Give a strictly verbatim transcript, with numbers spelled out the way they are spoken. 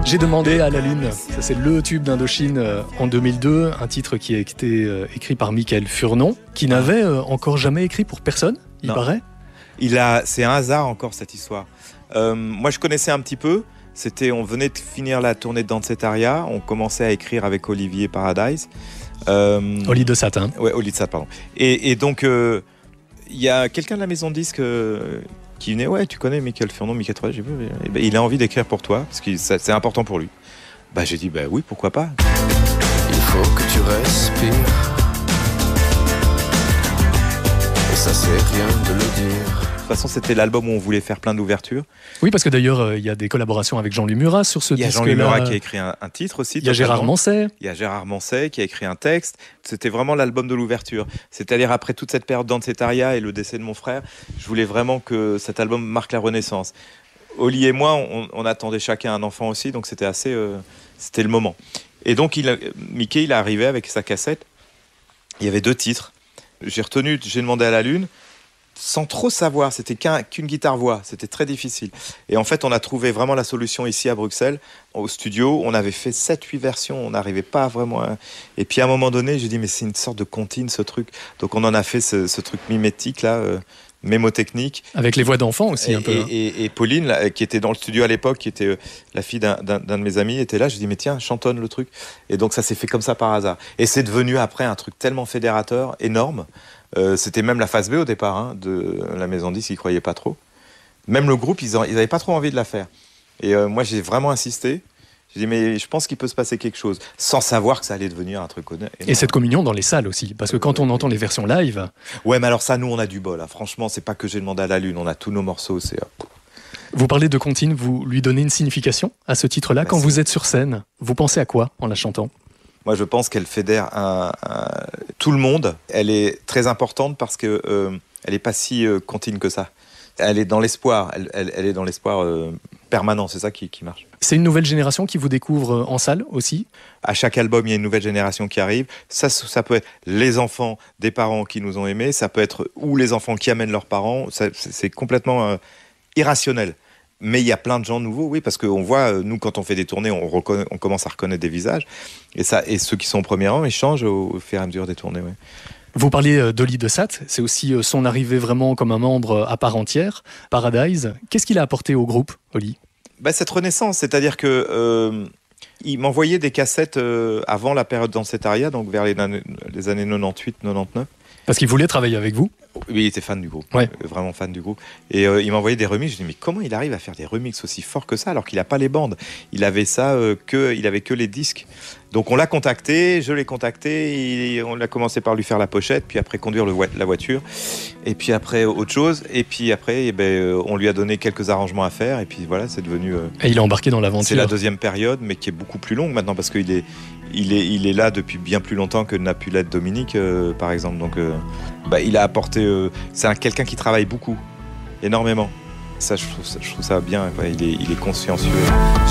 J'ai demandé à la Lune, ça c'est le tube d'Indochine euh, en deux mille deux, un titre qui a été euh, écrit par Michael Furnon, qui n'avait euh, encore jamais écrit pour personne, il Non. paraît. Il a, c'est un hasard encore cette histoire. Euh, moi je connaissais un petit peu, c'était, on venait de finir la tournée de Dancetaria, on commençait à écrire avec Olivier Paradise. Euh, Oli de Satin. Ouais, Oli de Satin, pardon. Et, et donc, il euh, y a quelqu'un de la maison de disques euh, qui venait, ouais, tu connais Michael Furnon, Michael Furnon, j'ai vu, et ben, il a envie d'écrire pour toi, parce que ça, c'est important pour lui. Bah, j'ai dit, bah oui, pourquoi pas. Il faut que tu respires. Et ça, c'est rien de le dire. De toute façon, c'était l'album où on voulait faire plein d'ouvertures. Oui, parce que d'ailleurs, euh, il y a des collaborations avec Jean-Louis Murat sur ce Il y a disque-là. Jean-Louis Murat qui a écrit un, un titre aussi. Il y a Gérard Manset. Il y a Gérard Manset qui a écrit un texte. C'était vraiment l'album de l'ouverture. C'est-à-dire, après toute cette période d'Dancetaria et le décès de mon frère, je voulais vraiment que cet album marque la renaissance. Oli et moi, on, on attendait chacun un enfant aussi, donc c'était assez... Euh, c'était le moment. Et donc, il a, Mickey, il est arrivé avec sa cassette. Il y avait deux titres. J'ai retenu, j'ai demandé à la Lune, sans trop savoir, c'était qu'un, qu'une guitare-voix, c'était très difficile. Et en fait, on a trouvé vraiment la solution ici à Bruxelles, au studio. On avait fait sept huit versions, on n'arrivait pas vraiment à... Et puis à un moment donné, j'ai dit, mais c'est une sorte de comptine ce truc. Donc on en a fait ce, ce truc mimétique là, euh, mémotechnique. Avec les voix d'enfants aussi et, un peu. Et, hein. et, et Pauline, là, qui était dans le studio à l'époque, qui était euh, la fille d'un, d'un, d'un de mes amis, était là. J'ai dit, mais tiens, chantonne le truc. Et donc ça s'est fait comme ça par hasard. Et c'est devenu après un truc tellement fédérateur, énorme. Euh, c'était même la phase B au départ hein, de la maison dix, ils ne croyaient pas trop. Même le groupe, ils n'avaient pas trop envie de la faire. Et euh, moi, j'ai vraiment insisté. J'ai dit, mais je pense qu'il peut se passer quelque chose, sans savoir que ça allait devenir un truc énorme. Et cette communion dans les salles aussi, parce que quand on entend les versions live... Ouais, mais alors ça, nous, on a du bol. Hein. Franchement, c'est pas que j'ai demandé à la Lune, on a tous nos morceaux. C'est... Vous parlez de comptine, vous lui donnez une signification à ce titre-là. Bah, quand c'est... vous êtes sur scène, vous pensez à quoi en la chantant ? Moi, je pense qu'elle fédère un, un... tout le monde. Elle est très importante parce que euh, elle est pas si euh, contine que ça. Elle est dans l'espoir. Elle, elle, elle est dans l'espoir euh, permanent. C'est ça qui, qui marche. C'est une nouvelle génération qui vous découvre en salle aussi ? À chaque album, il y a une nouvelle génération qui arrive. Ça, ça peut être les enfants des parents qui nous ont aimés. Ça peut être ou les enfants qui amènent leurs parents. Ça, c'est complètement euh, irrationnel. Mais il y a plein de gens nouveaux, oui, parce qu'on voit, nous, quand on fait des tournées, on, reconnaît, on commence à reconnaître des visages. Et, ça, et ceux qui sont au premier rang, ils changent au, au fur et à mesure des tournées. Oui. Vous parliez d'Oli de Sat, c'est aussi son arrivée vraiment comme un membre à part entière. Paradise, qu'est-ce qu'il a apporté au groupe, Oli ? Bah, cette renaissance, c'est-à-dire que euh, il m'envoyait des cassettes euh, avant la période Dancetaria, donc vers les, les années quatre-vingt-huit quatre-vingt-dix-neuf. Parce qu'il voulait travailler avec vous ? Oui, il était fan du groupe, ouais. Vraiment fan du groupe. Et euh, il m'envoyait des remixes. Je me dis, mais comment il arrive à faire des remixes aussi forts que ça alors qu'il n'a pas les bandes ? Il avait ça, euh, que, il avait que les disques. Donc on l'a contacté, je l'ai contacté, et on a commencé par lui faire la pochette, puis après conduire le, la voiture, et puis après autre chose, et puis après eh ben, on lui a donné quelques arrangements à faire, et puis voilà, c'est devenu... Euh, et il est embarqué dans l'aventure. C'est la deuxième période, mais qui est beaucoup plus longue maintenant, parce qu'il est, il est, il est là depuis bien plus longtemps que n'a pu l'être Dominique, euh, par exemple. Donc euh, bah, il a apporté... Euh, c'est un, quelqu'un qui travaille beaucoup, énormément. Ça, je trouve ça, je trouve ça bien, quoi. Il est, il est consciencieux.